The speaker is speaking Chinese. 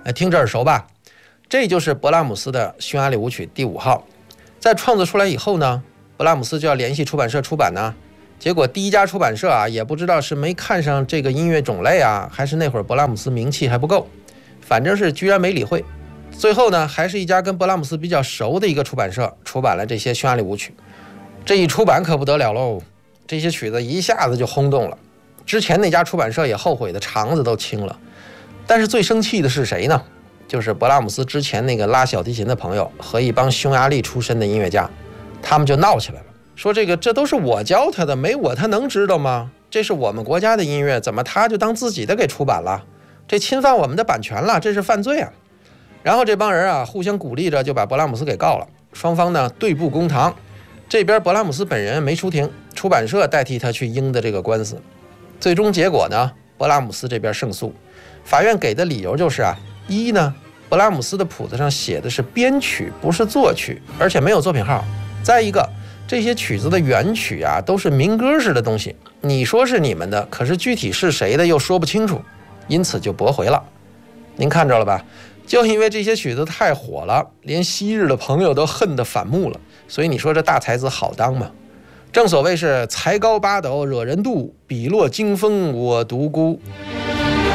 听着耳熟吧？这就是勃拉姆斯的匈牙利舞曲第5号。在创作出来以后呢，勃拉姆斯就要联系出版社出版呢。结果第一家出版社啊，也不知道是没看上这个音乐种类啊，还是那会儿勃拉姆斯名气还不够，反正是居然没理会。最后呢，还是一家跟勃拉姆斯比较熟的一个出版社出版了这些匈牙利舞曲。这一出版可不得了喽，这些曲子一下子就轰动了。之前那家出版社也后悔的肠子都青了。但是最生气的是谁呢？就是勃拉姆斯之前那个拉小提琴的朋友和一帮匈牙利出身的音乐家，他们就闹起来了，说这都是我教他的，没我他能知道吗？这是我们国家的音乐，怎么他就当自己的给出版了？这侵犯我们的版权了，这是犯罪啊！然后这帮人啊互相鼓励着就把勃拉姆斯给告了，双方呢对簿公堂。这边勃拉姆斯本人没出庭，出版社代替他去赢的这个官司。最终结果呢，勃拉姆斯这边胜诉。法院给的理由就是一呢，勃拉姆斯的谱子上写的是编曲，不是作曲，而且没有作品号。再一个，这些曲子的原曲都是民歌式的东西，你说是你们的，可是具体是谁的又说不清楚，因此就驳回了。您看着了吧？就因为这些曲子太火了，连昔日的朋友都恨得反目了，所以你说这大才子好当吗？正所谓是才高八斗惹人妒，笔落惊风我独孤。